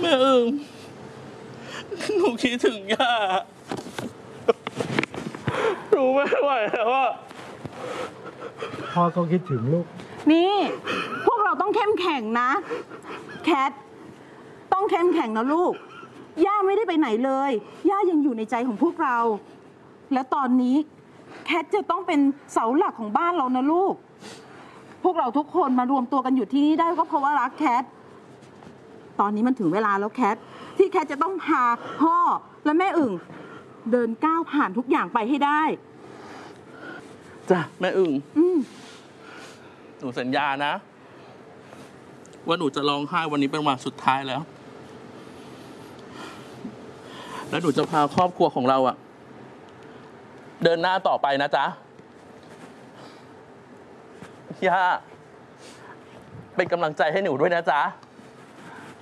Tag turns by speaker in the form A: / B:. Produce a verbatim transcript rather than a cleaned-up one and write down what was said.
A: แม่อึ่งหนูคิดถึงย่าหนูไม่ไหวแล้วอะ
B: พ่อก็คิดถึงลูก
C: นี่พวกเราต้องเข้มแข็งนะแคทต้องเข้มแข็งนะลูกย่าไม่ได้ไปไหนเลยย่ายังอยู่ในใจของพวกเราและตอนนี้แคทจะต้องเป็นเสาหลักของบ้านเรานะลูกพวกเราทุกคนมารวมตัวกันอยู่ที่นี่ได้ก็เพราะว่ารักแคทตอนนี้มันถึงเวลาแล้วแคทที่แคทจะต้องพาพ่อและแม่อึ่งเดินก้าวผ่านทุกอย่างไปให้ได้
A: จ้ะแม่อึ่ง
C: อืม
A: หนูสัญญานะว่าหนูจะร้องไห้วันนี้เป็นวันสุดท้ายแล้วแล้วหนูจะพาครอบครัวของเราอะเดินหน้าต่อไปนะจ๊ะย่าเป็นกำลังใจให้หนูด้วยนะจ๊ะ